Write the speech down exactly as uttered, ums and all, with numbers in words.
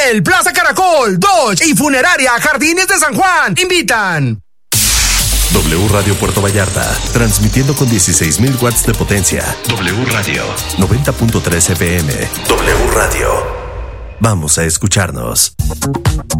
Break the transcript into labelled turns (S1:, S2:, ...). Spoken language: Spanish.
S1: Coppel, Plaza Caracol, Dodge y Funeraria Jardines de San Juan invitan.
S2: W Radio Puerto Vallarta, transmitiendo con dieciséis mil watts de potencia. W Radio, noventa punto tres F M. W Radio. Vamos a escucharnos.